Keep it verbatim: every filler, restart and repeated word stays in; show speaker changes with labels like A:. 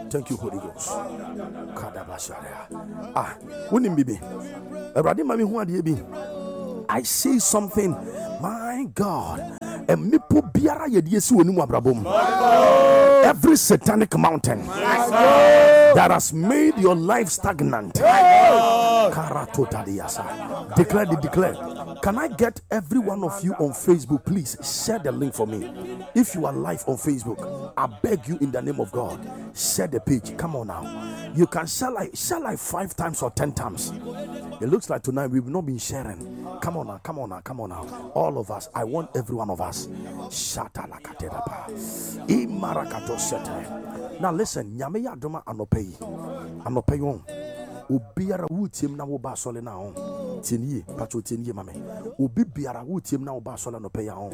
A: Thank you, Holy Ghost. Ah, unim bibi. Everybody, mami who are you? I see something. My God. Every satanic mountain that has made your life stagnant. Declare, declare. Can I get every one of you on Facebook? Please share the link for me. If you are live on Facebook, I beg you in the name of God, share the page. Come on now. You can share like share like five times or ten times. It looks like tonight we've not been sharing. Come on now, come on now, come on now. All of us. I want every one of us. Now listen, Nyame ya adoma anopeyi. Anopeyi on. Obiara wu tiem na wo ba sole na on. Tienye, pacho tienye mame. Obi biara wu tiem na wo ba sole anopeyi on.